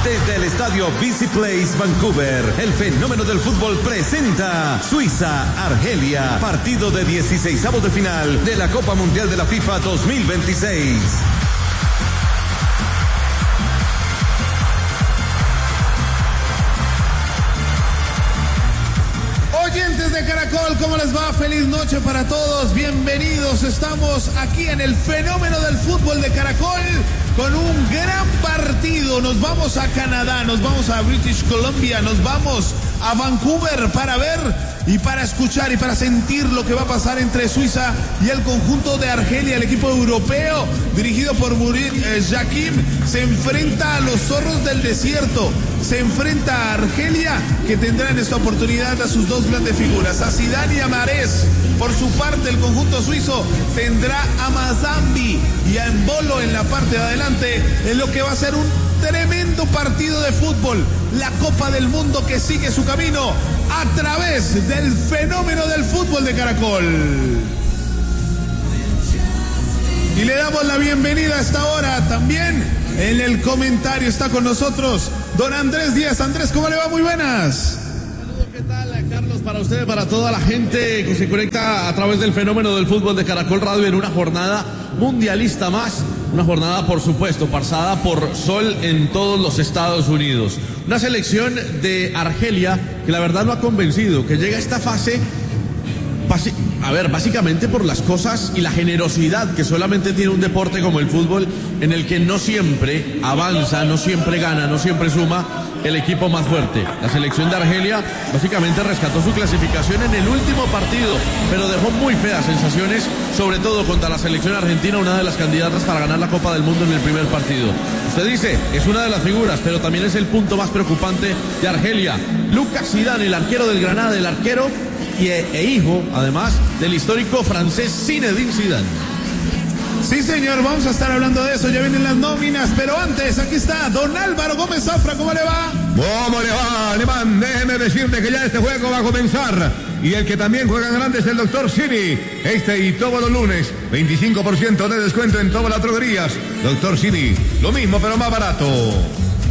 Desde el estadio BC Place Vancouver, el fenómeno del fútbol presenta Suiza-Argelia, partido de 16avos de final de la Copa Mundial de la FIFA 2026. Oyentes de Caracol, ¿cómo les va? Feliz noche para todos, bienvenidos. Estamos aquí en el fenómeno del fútbol de Caracol con un gran partido. Nos vamos a Canadá, nos vamos a British Columbia, nos vamos a Vancouver para ver y para escuchar y para sentir lo que va a pasar entre Suiza y el conjunto de Argelia. El equipo europeo dirigido por Murat Yakin se enfrenta a los zorros del desierto, se enfrenta a Argelia, que tendrá en esta oportunidad a sus dos grandes figuras, a Zidane y a Mahrez. Por su parte, el conjunto suizo tendrá a Mazambi y a Embolo en la parte de adelante, en lo que va a ser un tremendo partido de fútbol. La Copa del Mundo que sigue su camino a través del fenómeno del fútbol de Caracol. Y le damos la bienvenida a esta hora también. En el comentario está con nosotros don Andrés Díaz. Andrés, ¿cómo le va? Muy buenas. Saludos, ¿qué tal, Carlos? Para usted, para toda la gente que se conecta a través del fenómeno del fútbol de Caracol Radio en una jornada mundialista más. Una jornada, por supuesto, pasada por sol en todos los Estados Unidos. Una selección de Argelia que la verdad no ha convencido, que llega a esta fase, básicamente por las cosas y la generosidad que solamente tiene un deporte como el fútbol, en el que no siempre avanza, no siempre gana, no siempre suma el equipo más fuerte. La selección de Argelia básicamente rescató su clasificación en el último partido, pero dejó muy feas sensaciones, sobre todo contra la selección argentina, una de las candidatas para ganar la Copa del Mundo en el primer partido. Usted dice, es una de las figuras, pero también es el punto más preocupante de Argelia. Lucas Zidane, el arquero del Granada, el arquero e hijo, además, del histórico francés Zinedine Zidane. Sí, señor, vamos a estar hablando de eso, ya vienen las nóminas, pero antes, aquí está don Álvaro Gómez Zafra, ¿cómo le va? ¿Cómo le va, alemán? Déjeme decirte que ya este juego va a comenzar. Y el que también juega en grande es el Dr. Simi. Este y todos los lunes, 25% de descuento en todas las droguerías. Dr. Simi, lo mismo pero más barato.